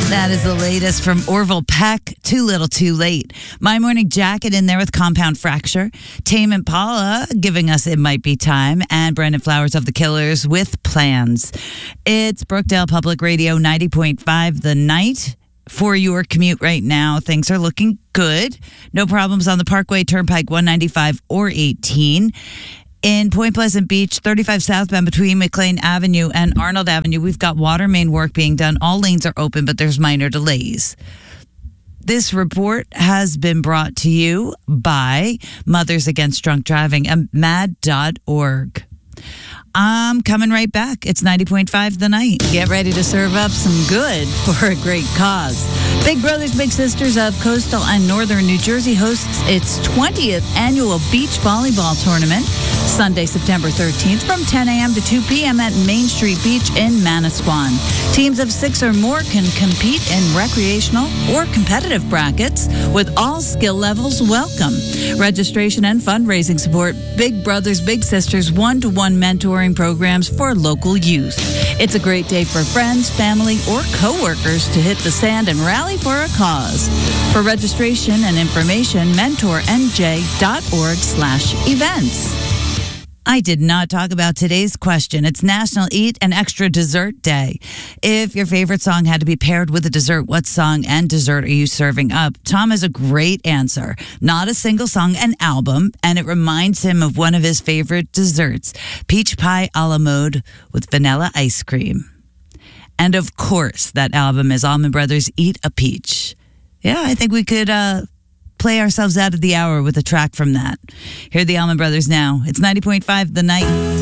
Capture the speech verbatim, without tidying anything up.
That is the latest from Orville Peck, Too Little Too Late. My Morning Jacket in there with Compound Fracture. Tame Impala giving us It Might Be Time. And Brandon Flowers of the Killers with Plans. It's Brookdale Public Radio ninety point five The Night. For your commute right now, things are looking good. No problems on the Parkway, Turnpike one ninety-five or eighteen. In Point Pleasant Beach, thirty-five southbound between McLean Avenue and Arnold Avenue, we've got water main work being done. All lanes are open, but there's minor delays. This report has been brought to you by Mothers Against Drunk Driving at M A D dot org. I'm coming right back. It's ninety point five The Night. Get ready to serve up some good for a great cause. Big Brothers Big Sisters of Coastal and Northern New Jersey hosts its twentieth annual beach volleyball tournament Sunday, September thirteenth from ten a.m. to two p.m. at Main Street Beach in Manasquan. Teams of six or more can compete in recreational or competitive brackets with all skill levels welcome. Registration and fundraising support Big Brothers Big Sisters one-to-one mentoring programs for local youth. It's a great day for friends, family, or coworkers to hit the sand and rally for a cause. For registration and information, mentor n j dot org slash events. I did not talk about today's question. It's National Eat an Extra Dessert Day. If your favorite song had to be paired with a dessert, what song and dessert are you serving up? Tom has a great answer. Not a single song, an album, and it reminds him of one of his favorite desserts, peach pie a la mode with vanilla ice cream. And of course, that album is Allman Brothers' Eat a Peach. Yeah, I think we could uh, play ourselves out of the hour with a track from that. Hear the Allman Brothers now. It's ninety point five The Night.